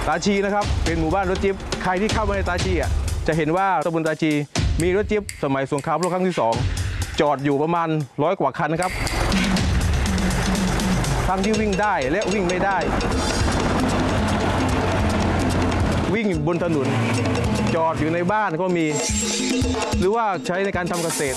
ตาชีนะครับเป็นหมู่บ้านรถจิ๊บใครที่เข้ามาในตาชีจะเห็นว่าตำบลตาชีมีรถจิ๊บสมัยสงครามโลกครั้งที่2จอดอยู่ประมาณ100 กว่าคันนะครับทั้งที่วิ่งได้และวิ่งไม่ได้วิ่งบนถนนจอดอยู่ในบ้านก็มีหรือว่าใช้ในการทำเกษตร